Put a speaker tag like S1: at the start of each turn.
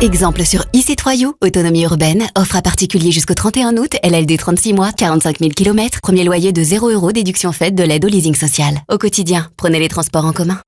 S1: Exemple sur IC3U, autonomie urbaine, offre à particulier jusqu'au 31 août, LLD 36 mois, 45 000 km, premier loyer de 0 € déduction faite de l'aide au leasing social. Au quotidien, prenez les transports en commun.